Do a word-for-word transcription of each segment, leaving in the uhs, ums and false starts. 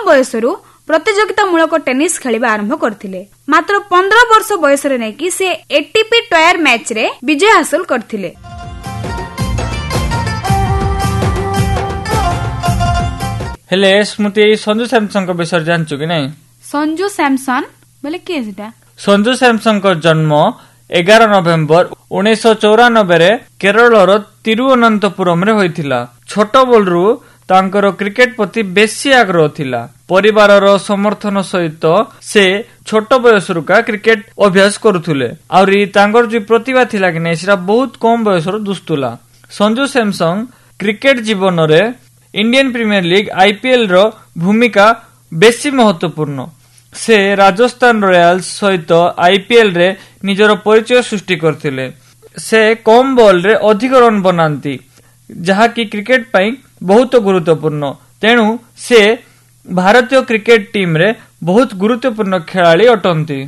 ବୟସରୁ ପ୍ରତିଯୋଗିତାମୂଳକ ଟେନିସ୍ ଖେଳିବା ଆରମ୍ଭ କରିଥିଲେ। ମାତ୍ର ପନ୍ଦର ବର୍ଷ ବୟସରେ ନେଇକି ସେ ଏଟିପି ଟୟାର ମ୍ୟାଚରେ ବିଜୟ ହାସଲ କରିଥିଲେ। ହେଲେ ସ୍ମୃତି ସଞ୍ଜୁ ସାମସନଙ୍କ ବିଷୟରେ ଜାଣିଛୁ କି ନାଇଁ? ସଞ୍ଜୁ ସାମସନ ବୋଲେ କିଏ ସେଟା? ସଞ୍ଜୁ ସାମସନଙ୍କ ଜନ୍ମ ଏଗାର ନଭେମ୍ବର ଉଣେଇଶହ ଚଉରାନବେ କେରଳର ତିରୁଅନନ୍ତପୁରମରେ ହୋଇଥିଲା। ଛୋଟ ବେଳରୁ ତାଙ୍କର କ୍ରିକେଟ ପ୍ରତି ବେଶୀ ଆଗ୍ରହ ଥିଲା। ପରିବାରର ସମର୍ଥନ ସହିତ ସେ ଛୋଟ ବୟସରୁ କ୍ରିକେଟ ଅଭ୍ୟାସ କରୁଥିଲେ। ଆହୁରି ତାଙ୍କର ଯୋଉ ପ୍ରତିଭା ଥିଲା କି ନାଇଁ ସେଟା ବହୁତ କମ ବୟସରୁ ଦୁସୁଥିଲା। ସଞ୍ଜୁ ସାମସନ କ୍ରିକେଟ ଜୀବନରେ ଇଣ୍ଡିଆନ ପ୍ରିମିୟର ଲିଗ ଆଇପିଏଲ ର ଭୂମିକା ବେଶୀ ମହତ୍ୱପୂର୍ଣ୍ଣ। ସେ ରାଜସ୍ଥାନ ରୟାଲ୍ସ ସହିତ ଆଇପିଏଲ ରେ ନିଜର ପରିଚୟ ସୃଷ୍ଟି କରିଥିଲେ। ସେ କମ ବଲରେ ଅଧିକ ରନ୍ ବନାନ୍ତି, ଯାହାକି କ୍ରିକେଟ ପାଇଁ ବହୁତ ଗୁରୁତ୍ୱପୂର୍ଣ୍ଣ। ତେଣୁ ସେ ଭାରତୀୟ କ୍ରିକେଟ ଟିମ୍ରେ ବହୁତ ଗୁରୁତ୍ୱପୂର୍ଣ୍ଣ ଖେଳାଳି ଅଟନ୍ତି।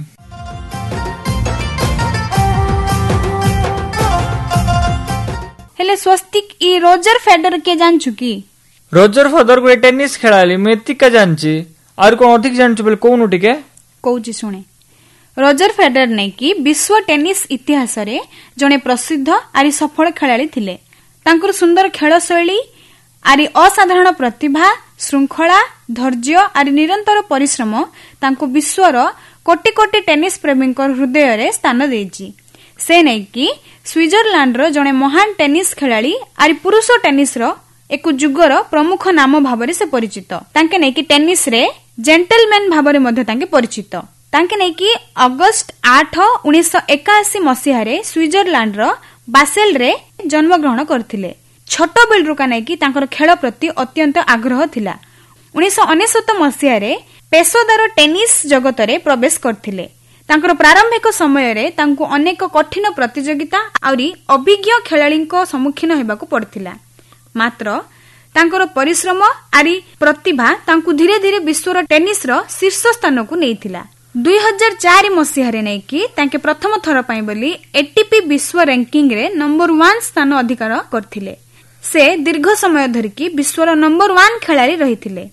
ହେଲେ ସ୍ୱସ୍ତିକ ଇ ରୋଜର ଫେଡର କିଏ ଜାଣିଛୁ କି? ରୋଜର ଫେଡର ଗୋଟେ ଟେନିସ୍ ଖେଳାଳି, ମୁଁ ଏତିକା ଜାଣିଛି। ଆଉ କଣ ଅଧିକ ଜାଣିଛୁ ବୋଲି କହୁନୁ ଟିକେ? କହୁଛି ଶୁଣେ। ରୋଜର ଫେଡର ନେଇକି ବିଶ୍ୱ ଟେନିସ୍ ଇତିହାସରେ ଜଣେ ପ୍ରସିଦ୍ଧ ଆରି ସଫଳ ଖେଳାଳି ଥିଲେ। ତାଙ୍କର ସୁନ୍ଦର ଖେଳ ଶୈଳୀ, ଆରି ଅସାଧାରଣ ପ୍ରତିଭା, ଶୃଙ୍ଖଳା, ଧୈର୍ଯ୍ୟ ଆରି ନିରନ୍ତର ପରିଶ୍ରମ ତାଙ୍କୁ ବିଶ୍ୱର କୋଟି କୋଟି ଟେନିସ୍ ପ୍ରେମୀଙ୍କ ହୃଦୟରେ ସ୍ଥାନ ଦେଇଛି। ସେ ନେଇକି ସ୍ୱିଜରଲ୍ୟାଣ୍ଡର ଜଣେ ମହାନ ଟେନିସ୍ ଖେଳାଳି ଆରି ପୁରୁଷ ଟେନିସ୍ର ଏକ ଯୁଗର ପ୍ରମୁଖ ନାମ ଭାବରେ ସେ ପରିଚିତ। ତାଙ୍କେ ନେଇକି ଟେନିସ୍ରେ ଜେଣ୍ଟଲମ୍ୟାନ ଭାବରେ ମଧ୍ୟ ତାଙ୍କେ ପରିଚିତ। ତାଙ୍କେ ନେଇକି ଅଗଷ୍ଟ ଆଠ ଉଣେଇଶହ ଏକାଅଶୀ ମସିହାରେ ସ୍ୱିଜରଲ୍ୟାଣ୍ଡର ବାସେଲରେ ଜନ୍ମଗ୍ରହଣ କରିଥିଲେ। ଛୋଟ ବେଳରୁ ନେଇକି ତାଙ୍କର ଖେଳ ପ୍ରତି ଅତ୍ୟନ୍ତ ଆଗ୍ରହ ଥିଲା। ଉଣେଇଶହ ଅନେଶତ ମସିହାରେ ପେସାଦାର ଟେନିସ୍ ଜଗତରେ ପ୍ରବେଶ କରିଥିଲେ। ତାଙ୍କର ପ୍ରାରମ୍ଭିକ ସମୟରେ ତାଙ୍କୁ ଅନେକ କଠିନ ପ୍ରତିଯୋଗିତା ଆହୁରି ଅଭିଜ୍ଞ ଖେଳାଳିଙ୍କ ସମ୍ମୁଖୀନ ହେବାକୁ ପଡିଥିଲା। ମାତ୍ର ତାଙ୍କର ପରିଶ୍ରମ ଆରି ପ୍ରତିଭା ତାଙ୍କୁ ଧୀରେ ଧୀରେ ବିଶ୍ୱର ଟେନିସ୍ର ଶୀର୍ଷ ସ୍ଥାନକୁ ନେଇଥିଲା। ଦୁଇ ହଜାର ଚାରି ମସିହାରେ ନେଇକି ତାଙ୍କେ ପ୍ରଥମ ଥର ପାଇଁ ବୋଲି ଏଟିପି ବିଶ୍ୱ ରାଙ୍କିଙ୍ଗରେ ନମ୍ବର ୱାନ୍ ସ୍ଥାନ ଅଧିକାର କରିଥିଲେ। ସେ ଦୀର୍ଘ ସମୟ ଧରିକି ବିଶ୍ୱର ନମ୍ବର ୱାନ୍ ଖେଳାଳି ରହିଥିଲେ।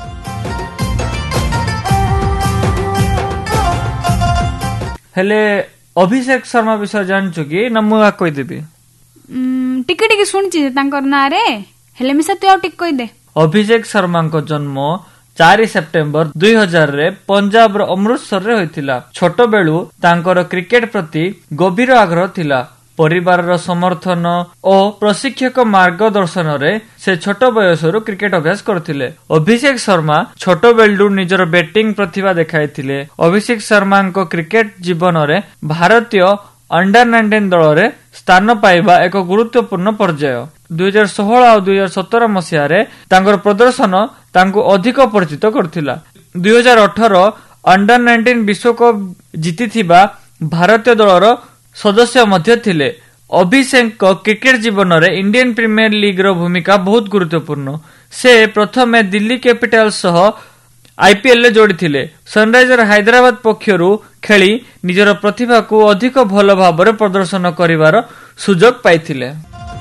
ହେଲେ ଅଭିଷେକ ଶର୍ମା ବିଷୟରେ ଜାଣିଛୁ କି ନା ମୁଁ କହିଦେବି? ଟିକେ ଟିକେ ଶୁଣିଛି ତାଙ୍କର ନାଁରେ, ହେଲେ ମିଶା ତୁ ଆଉ ଟିକେ କହିଦେ। ଅଭିଷେକ ଶର୍ମାଙ୍କ ଜନ୍ମ ଚାରି ସେପ୍ଟେମ୍ବର ଦୁଇ ହଜାରରେ ପଞ୍ଜାବର ଅମୃତସରରେ ହୋଇଥିଲା। ଛୋଟ ବେଳୁ ତାଙ୍କର କ୍ରିକେଟ ପ୍ରତି ଗଭୀର ଆଗ୍ରହ ଥିଲା। ପରିବାରର ସମର୍ଥନ ଓ ପ୍ରଶିକ୍ଷକ ମାର୍ଗଦର୍ଶନରେ ସେ ଛୋଟ ବୟସରୁ କ୍ରିକେଟ ଅଭ୍ୟାସ କରୁଥିଲେ। ଅଭିଷେକ ଶର୍ମା ଛୋଟ ବେଳୁ ନିଜର ବ୍ୟାଟିଂ ପ୍ରତିଭା ଦେଖାଇଥିଲେ। ଅଭିଷେକ ଶର୍ମାଙ୍କ କ୍ରିକେଟ ଜୀବନରେ ଭାରତୀୟ ଅଣ୍ଡର ନାଇଣ୍ଟିନ୍ ଦଳରେ ସ୍ଥାନ ପାଇବା ଏକ ଗୁରୁତ୍ୱପୂର୍ଣ୍ଣ ପର୍ଯ୍ୟାୟ। ଦୁଇ ହଜାର ଷୋହଳ ଆଉ ଦୁଇ ହଜାର ସତର ମସିହାରେ ତାଙ୍କର ପ୍ରଦର୍ଶନ ତାଙ୍କୁ ଅଧିକ ପରିଚିତ କରିଥିଲା। ଦୁଇ ହଜାର ଅଠର ଅଣ୍ଡର ନାଇଣ୍ଟିନ୍ ବିଶ୍ୱକପ ଜିତିଥିବା ଭାରତୀୟ ଦଳର ସଦସ୍ୟ ମଧ୍ୟ ଥିଲେ। ଅଭିଷେକଙ୍କ କ୍ରିକେଟ ଜୀବନରେ ଇଣ୍ଡିଆନ ପ୍ରିମିୟର ଲିଗର ଭୂମିକା ବହୁତ ଗୁରୁତ୍ୱପୂର୍ଣ୍ଣ। ସେ ପ୍ରଥମେ ଦିଲ୍ଲୀ କ୍ୟାପିଟାଲ୍ସ ସହ ଆଇପିଏଲରେ ଯୋଡ଼ିଥିଲେ। ସନରାଇଜର ହାଇଦ୍ରାବାଦ ପକ୍ଷରୁ ଖେଳି ନିଜର ପ୍ରତିଭାକୁ ଅଧିକ ଭଲ ଭାବରେ ପ୍ରଦର୍ଶନ କରିବାର ସୁଯୋଗ ପାଇଥିଲେ।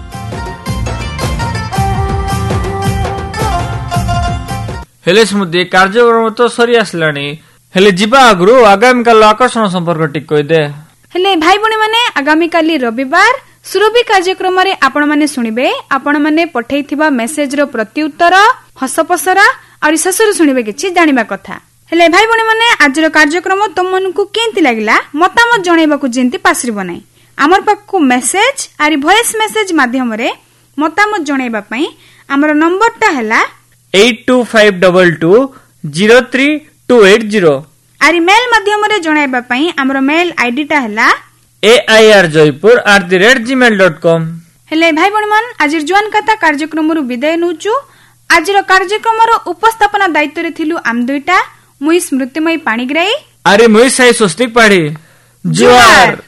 ହେଲେ ସ୍ମୃତି, କାର୍ଯ୍ୟକ୍ରମ ତ ସରି ଆସିଲାଣି, ହେଲେ ଯିବା ଆଗରୁ ଆଗାମୀକାଲି ଆକର୍ଷଣ ସମ୍ପର୍କ ଟିକେ କହିଦେ। ହେଲେ ଭାଇ ଭଉଣୀ ମାନେ, ଆଗାମୀକାଲି ରବିବାର ସୁରଭି କାର୍ଯ୍ୟକ୍ରମରେ ଆପଣ ମାନେ ଶୁଣିବେ ଆପଣ ମାନେ ପଠେଇଥିବା ମେସେଜର ପ୍ରତି ଉତ୍ତର, ହସପସରା ଆଉ ଶେଷରେ ଶୁଣିବେ କିଛି ଜାଣିବା କଥା। ହେଲେ ଭାଇ ଭଉଣୀ ମାନେ, ଆଜିର କାର୍ଯ୍ୟକ୍ରମ ତମମାନଙ୍କୁ କେମିତି ଲାଗିଲା ମତାମତ ଜଣାଇବାକୁ ଯେମିତି ପାସରିବ ନାହିଁ। ଆମର ପାଖକୁ ମେସେଜ ଆରି ଭଏସ ମେସେଜ ମାଧ୍ୟମରେ ମତାମତ ଜଣାଇବା ପାଇଁ ଆମର ନମ୍ବରଟା ହେଲା eight two five double two zero three two eight zero. ଆରି ମେଲ ମାଧ୍ୟମରେ ଜଣାଇବା ପାଇଁ ଆମର ମେଲ ଆଇଡିଟା ହେଲା A I R Jaipur at the rate Gmail dot com. ହେଲେ ଭାଇ ଭଉଣୀ ମାନେ, ଆଜିର ଜୁଆନ କଥା କାର୍ଯ୍ୟକ୍ରମରୁ ବିଦାୟ ନେଉଛୁ। ଆଜିର କାର୍ଯ୍ୟକ୍ରମର ଉପସ୍ଥାପନା ଦାୟିତ୍ୱରେ ଥିଲୁ ଆମ ଦୁଇଟା, ମୁଇଁ ସ୍ମୃତିମୟୀ ପାଣିଗ୍ରାହୀ, ଆରେ ମୁଇଁ ସାଇ ସ୍ୱସ୍ତିକ ପାଢୀ। ଜୁହାର।